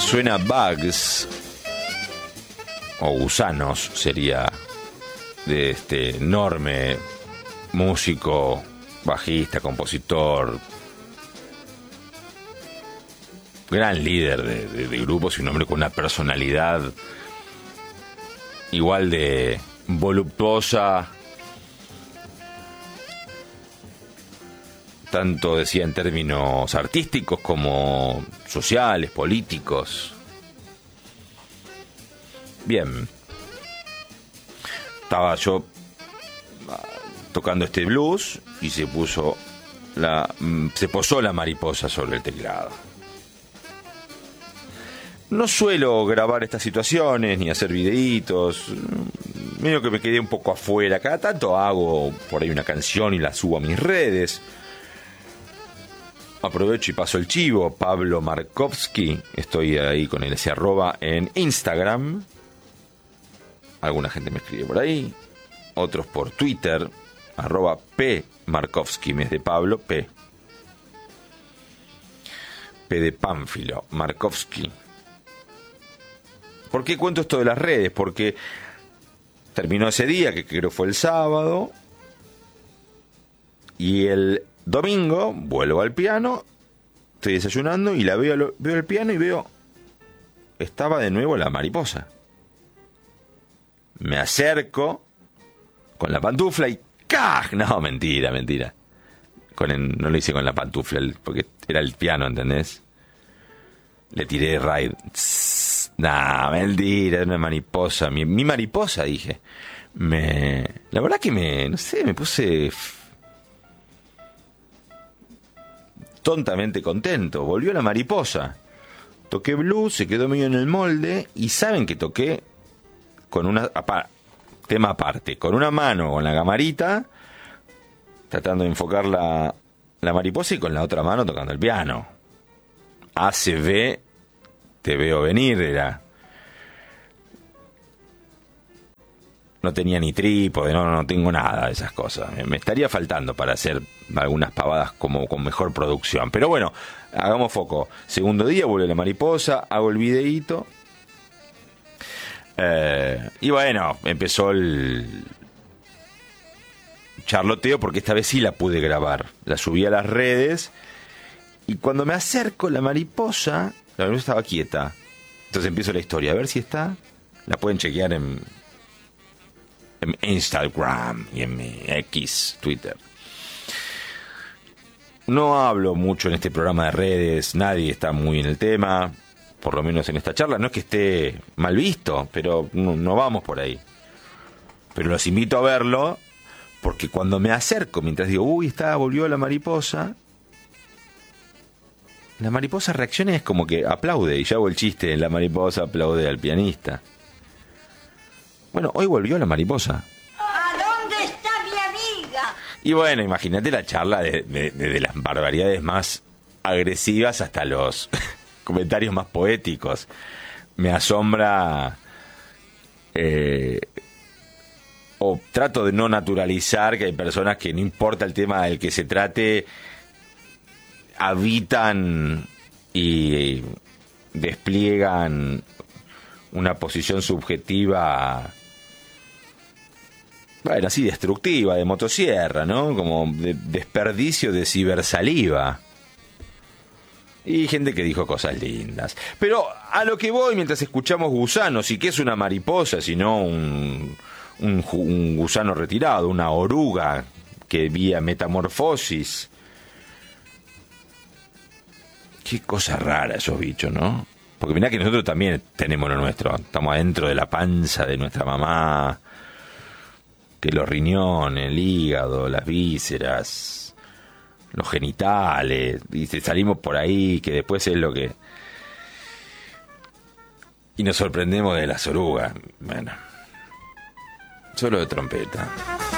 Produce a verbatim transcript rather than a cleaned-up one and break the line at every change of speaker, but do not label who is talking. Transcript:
Suena Bugs, o Gusanos sería, de este enorme músico, bajista, compositor, gran líder de, de, de grupos y un hombre con una personalidad igual de voluptuosa, tanto decía en términos artísticos como sociales, políticos. Bien, estaba yo tocando este blues y se puso la se posó la mariposa sobre el teclado. No suelo grabar estas situaciones ni hacer videitos, medio que me quedé un poco afuera. Cada tanto hago por ahí una canción y la subo a mis redes. Aprovecho y paso el chivo. Pablo Markovsky, estoy ahí con el ese arroba en Instagram. Alguna gente me escribe por ahí, otros por Twitter, arroba P Markovsky, mes de Pablo, P. P de Pánfilo, Markovsky. ¿Por qué cuento esto de las redes? Porque terminó ese día, que creo fue el sábado, y el domingo vuelvo al piano, estoy desayunando y la veo, veo el piano y veo, estaba de nuevo la mariposa. Me acerco con la pantufla y ¡caj! No, mentira, mentira. Con el, no lo hice con la pantufla, porque era el piano, ¿entendés? Le tiré raid. Nah, mentira, era una mariposa. Mi, mi mariposa, dije. Me, la verdad que me, no sé, me puse tontamente contento. Volvió la mariposa. Toqué blues, se quedó medio en el molde. Y saben que toqué con una apa, tema aparte, con una mano con la camarita, tratando de enfocar la, la mariposa, y con la otra mano tocando el piano. A C V, te veo venir, era. No tenía ni trípode, no, no tengo nada de esas cosas. Me, me estaría faltando para hacer algunas pavadas como con mejor producción. Pero bueno, hagamos foco. Segundo día, vuelve la mariposa, hago el videíto. Eh, y bueno, empezó el charloteo, porque esta vez sí la pude grabar. La subí a las redes y cuando me acerco, la mariposa, la mariposa estaba quieta. Entonces empiezo la historia, a ver si está. La pueden chequear en, en Instagram y en mi X, Twitter. No hablo mucho en este programa de redes, nadie está muy en el tema, por lo menos en esta charla. No es que esté mal visto, pero no, no vamos por ahí. Pero los invito a verlo, porque cuando me acerco, mientras digo, uy, está, volvió la mariposa, la mariposa reacciona y es como que aplaude, y yo hago el chiste, la mariposa aplaude al pianista. Bueno, hoy volvió la mariposa.
¿A dónde está mi amiga?
Y bueno, imagínate la charla de, de, de, de las barbaridades más agresivas hasta los comentarios más poéticos. Me asombra, eh, o trato de no naturalizar, que hay personas que no importa el tema del que se trate, habitan y despliegan una posición subjetiva, bueno, así destructiva, de motosierra, ¿no? Como de desperdicio de cibersaliva. Y gente que dijo cosas lindas. Pero a lo que voy mientras escuchamos gusanos, y que es una mariposa, sino un, un, un gusano retirado, una oruga que vía metamorfosis. Qué cosa rara esos bichos, ¿no? Porque mirá que nosotros también tenemos lo nuestro. Estamos adentro de la panza de nuestra mamá. Que los riñones, el hígado, las vísceras, los genitales, y salimos por ahí, que después es lo que... Y nos sorprendemos de las orugas. Bueno, solo de trompeta.